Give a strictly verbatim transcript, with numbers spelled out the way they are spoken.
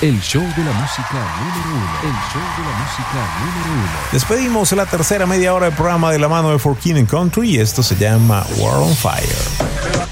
El show de la música número uno. El show de la música número uno. Despedimos la tercera media hora del programa de la mano de For King and Country y esto se llama War on Fire.